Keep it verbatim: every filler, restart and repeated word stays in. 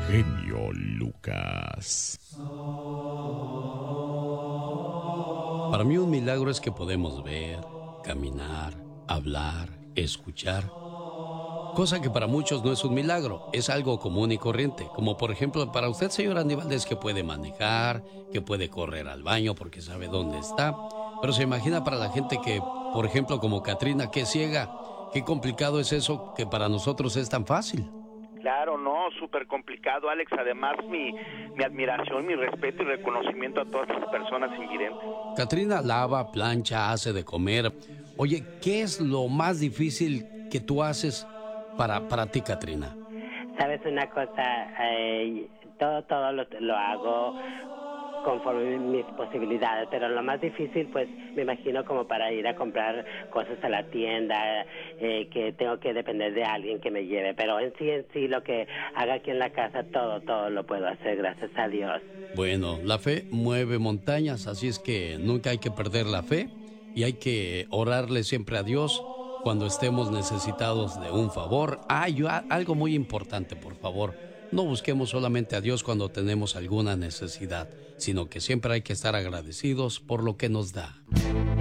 genio Lucas. Para mí un milagro es que podemos ver, caminar, hablar, escuchar. Cosa que para muchos no es un milagro, es algo común y corriente. Como por ejemplo para usted, señor Andy Valdés, que puede manejar, que puede correr al baño porque sabe dónde está. Pero se imagina para la gente que, por ejemplo, como Katrina, que es ciega. Qué complicado es eso que para nosotros es tan fácil. Claro, no, súper complicado, Alex. Además, mi, mi admiración, mi respeto y reconocimiento a todas las personas invidentes. Katrina lava, plancha, hace de comer. Oye, ¿qué es lo más difícil que tú haces para, para ti, Katrina? Sabes una cosa, eh, todo, todo lo, lo hago conforme mis posibilidades, pero lo más difícil, pues, me imagino como para ir a comprar cosas a la tienda, eh, que tengo que depender de alguien que me lleve, pero en sí, en sí, lo que haga aquí en la casa, todo, todo lo puedo hacer, gracias a Dios. Bueno, la fe mueve montañas, así es que nunca hay que perder la fe y hay que orarle siempre a Dios cuando estemos necesitados de un favor. Ah, yo, algo muy importante, por favor. No busquemos solamente a Dios cuando tenemos alguna necesidad, sino que siempre hay que estar agradecidos por lo que nos da.